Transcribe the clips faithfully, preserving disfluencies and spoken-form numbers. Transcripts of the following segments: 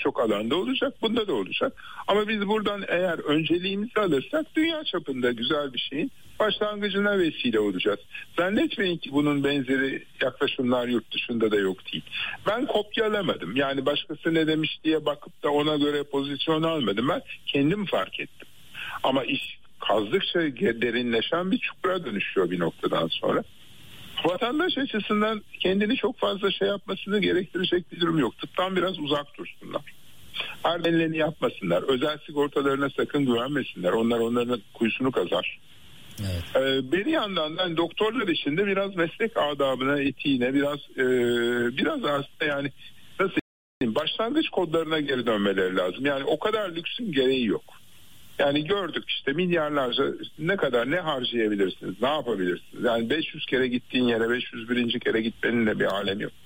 birçok alanda olacak, bunda da olacak. Ama biz buradan eğer önceliğimizi alırsak dünya çapında güzel bir şeyin başlangıcına vesile olacağız. Zannetmeyin ki bunun benzeri yaklaşımlar yurt dışında da yok değil. Ben kopyalamadım. Yani başkası ne demiş diye bakıp da ona göre pozisyon almadım. Ben kendim fark ettim. Ama iş kazdıkça derinleşen bir çukura dönüşüyor bir noktadan sonra. Vatandaş açısından kendini çok fazla şey yapmasını gerektirecek bir durum yok. Tıptan biraz uzak dursunlar. Her denileni yapmasınlar. Özel sigortalarına sakın güvenmesinler. Onlar onların kuyusunu kazar. Evet. Ee, bir yandan da doktorlar için de biraz meslek adabına, etiğine, biraz e, biraz aslında yani nasıl diyeyim, başlangıç kodlarına geri dönmeleri lazım. Yani o kadar lüksün gereği yok. Yani gördük işte milyarlarca ne kadar ne harcayabilirsiniz, ne yapabilirsiniz? Yani beş yüz kere gittiğin yere beş yüz birinci kere gitmenin de bir alemi yok.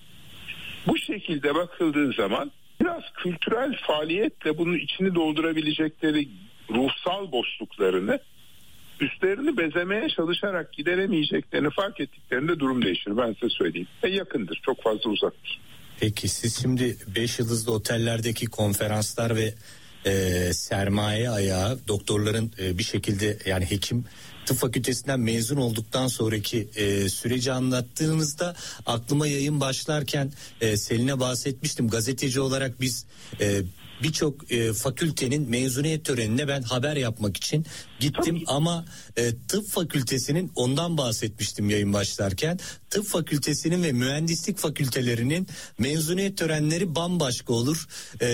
Bu şekilde bakıldığı zaman biraz kültürel faaliyetle bunun içini doldurabilecekleri ruhsal boşluklarını, üstlerini bezemeye çalışarak gideremeyeceklerini fark ettiklerinde durum değişir. Ben size söyleyeyim. E yakındır, çok fazla uzaktır. Peki siz şimdi beş yıldızlı otellerdeki konferanslar ve e, sermaye ayağı, doktorların e, bir şekilde yani hekim tıp fakültesinden mezun olduktan sonraki e, süreci anlattığınızda aklıma yayın başlarken e, Selin'e bahsetmiştim. Gazeteci olarak biz e, birçok e, fakültenin mezuniyet törenine ben haber yapmak için gittim. Tabii. Ama e, tıp fakültesinin, ondan bahsetmiştim yayın başlarken, tıp fakültesinin ve mühendislik fakültelerinin mezuniyet törenleri bambaşka olur.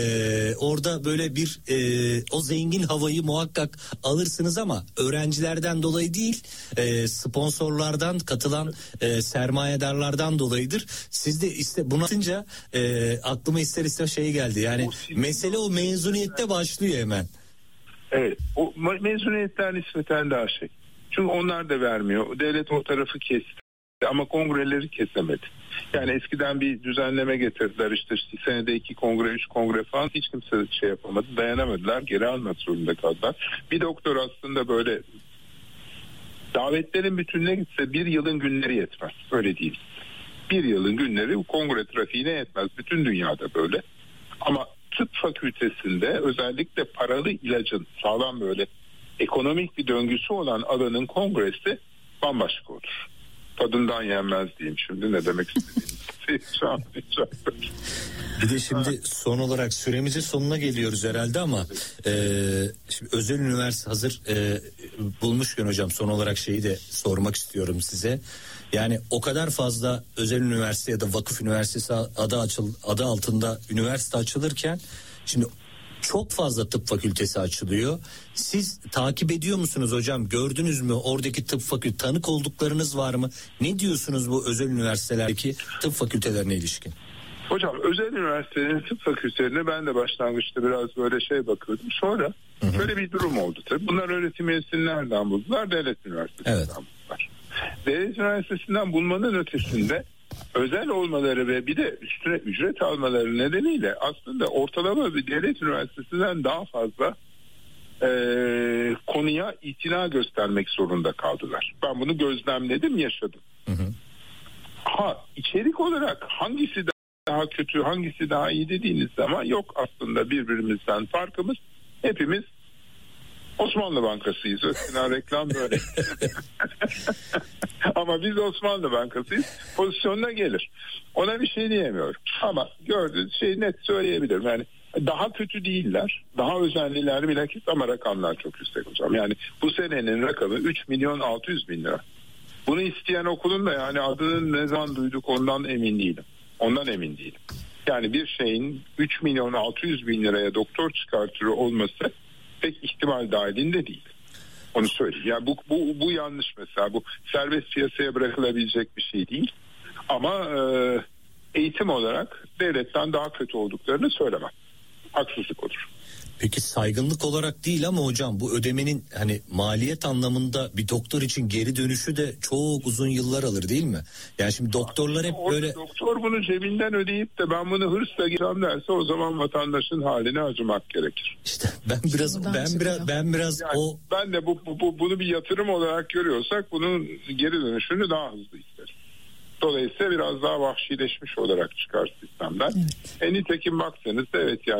E, orada böyle bir e, o zengin havayı muhakkak alırsınız ama öğrencilerden dolayı değil, e, sponsorlardan, katılan e, sermayedarlardan dolayıdır. Siz de işte bunu atınca e, aklıma ister istemez şey geldi. Yani mesele o mezuniyette başlıyor hemen. Evet, o mezuniyetler nispeten daha şey. Çünkü onlar da vermiyor. Devlet o tarafı kesti ama kongreleri kesemedi. Yani eskiden bir düzenleme getirdiler, işte, işte senede iki kongre, üç kongre falan, hiç kimse şey yapamadı, dayanamadılar, geri almak zorunda kaldılar. Bir doktor aslında böyle davetlerin bütününe gitse bir yılın günleri yetmez, öyle değil. Bir yılın günleri bu kongre trafiğine yetmez, bütün dünyada böyle. Ama tıp fakültesinde özellikle paralı ilacın sağlam böyle ekonomik bir döngüsü olan alanın kongresi bambaşka olur. Tadından yenmez diyeyim şimdi, ne demek istediğimi. Bir de şimdi son olarak süremizin sonuna geliyoruz herhalde ama e, şimdi özel üniversite hazır e, bulmuşken hocam son olarak şeyi de sormak istiyorum size. Yani o kadar fazla özel üniversite ya da vakıf üniversitesi adı, açıl, adı altında üniversite açılırken şimdi çok fazla tıp fakültesi açılıyor. Siz takip ediyor musunuz hocam? Gördünüz mü oradaki tıp fakültesi, tanık olduklarınız var mı? Ne diyorsunuz bu özel üniversitelerdeki tıp fakültelerine ilişkin? Hocam özel üniversitelerin tıp fakültelerine ben de başlangıçta biraz böyle şey bakıyordum. Sonra hı hı. böyle bir durum oldu tabii. Bunlar öğretim üyesini nereden buldular? Devlet üniversitesinden evet. buldular. Devlet üniversitesinden bulmanın ötesinde özel olmaları ve bir de üstüne ücret almaları nedeniyle aslında ortalama bir devlet üniversitesinden daha fazla e, konuya itina göstermek zorunda kaldılar. Ben bunu gözlemledim, yaşadım. Hı hı. Ha, içerik olarak hangisi daha kötü, hangisi daha iyi dediğiniz zaman yok aslında birbirimizden farkımız. Hepimiz Osmanlı Bankası'yız. Ötkinden reklam böyle. Ama biz Osmanlı Bankası'yız. Pozisyonuna gelir. Ona bir şey diyemiyorum. Ama gördüğünüz şeyi net söyleyebilirim. Yani daha kötü değiller. Daha özenliler bilakis ama rakamlar çok yüksek hocam. Yani bu senenin rakamı üç milyon altı yüz bin lira. Bunu isteyen okulun da yani adını ne zaman duyduk ondan emin değilim. Ondan emin değilim. Yani bir şeyin üç milyon altı yüz bin liraya doktor çıkartıyor olması pek ihtimal dahilinde değil. Onu söyleyeyim. Yani bu, bu, bu yanlış mesela. Bu serbest piyasaya bırakılabilecek bir şey değil. Ama e, eğitim olarak devletten daha kötü olduklarını söylemem. Haksızlık olur. Peki saygınlık olarak değil ama hocam bu ödemenin hani maliyet anlamında bir doktor için geri dönüşü de çok uzun yıllar alır değil mi? Yani şimdi doktorlar hep o, böyle... Doktor bunu cebinden ödeyip de ben bunu hırsla gireceğim derse o zaman vatandaşın haline acımak gerekir. İşte ben biraz Şuradan ben çıkıyor. biraz ben biraz yani o ben de bu, bu bunu bir yatırım olarak görüyorsak bunun geri dönüşünü daha hızlı isteriz. Dolayısıyla biraz daha vahşileşmiş olarak çıkar sistemden. Evet. E nitekim baksanız da evet yani